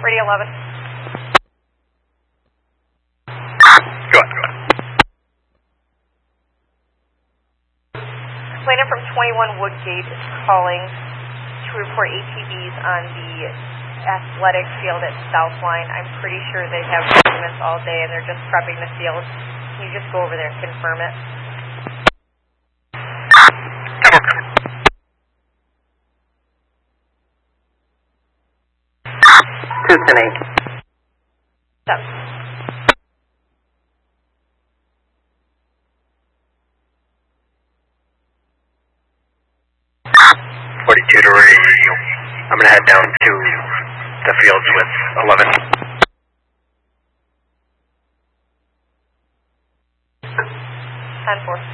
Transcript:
Radio 11. Go ahead. Plaintiff from 21 Woodgate is calling to report ATVs on the athletic field at Southline. I'm pretty sure they have documents all day and they're just prepping the field. Can you just go over there and confirm it? 210-8. Stop. 42 to radio. I'm going to head down to the fields with 11. 10-4.